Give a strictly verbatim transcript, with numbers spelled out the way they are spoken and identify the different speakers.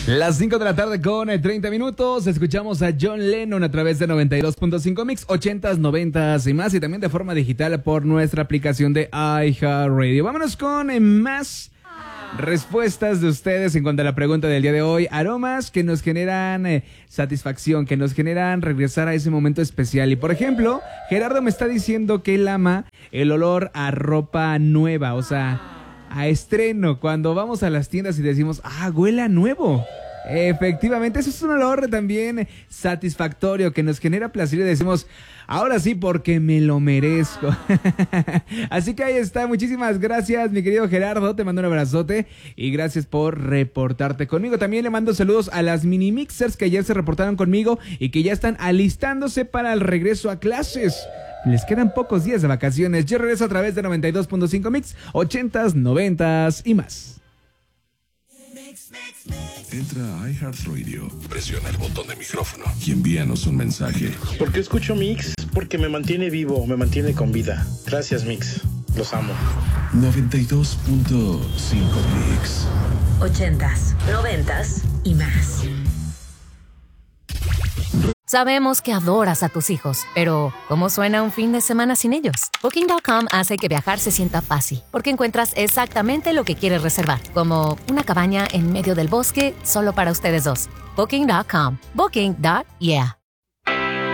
Speaker 1: Las cinco de la tarde con treinta minutos. Escuchamos a John Lennon a través de noventa y dos punto cinco Mix, ochentas, noventas y más. Y también de forma digital por nuestra aplicación de iHeartRadio. Vámonos con eh, más respuestas de ustedes en cuanto a la pregunta del día de hoy. Aromas que nos generan eh, satisfacción, que nos generan regresar a ese momento especial. Y por ejemplo, Gerardo me está diciendo que él ama el olor a ropa nueva, o sea, a estreno. Cuando vamos a las tiendas y decimos, ah, huele a nuevo. Efectivamente, eso es un olor también satisfactorio que nos genera placer y decimos, ahora sí, porque me lo merezco. Así que ahí está, muchísimas gracias, mi querido Gerardo, te mando un abrazote y gracias por reportarte conmigo. También le mando saludos a las mini mixers que ayer se reportaron conmigo y que ya están alistándose para el regreso a clases. Les quedan pocos días de vacaciones. Yo regreso a través de noventa y dos punto cinco Mix, ochentas, noventas y más.
Speaker 2: Entra a iHeartRadio, presiona el botón de micrófono y envíanos un mensaje.
Speaker 3: ¿Por qué escucho Mix? Porque me mantiene vivo, me mantiene con vida. Gracias, Mix. Los amo.
Speaker 2: noventa y dos punto cinco Mix.
Speaker 4: Ochentas, noventas y más. Sabemos que adoras a tus hijos, pero ¿cómo suena un fin de semana sin ellos? Booking punto com hace que viajar se sienta fácil, porque encuentras exactamente lo que quieres reservar, como una cabaña en medio del bosque solo para ustedes dos. Booking punto com. Booking. Yeah.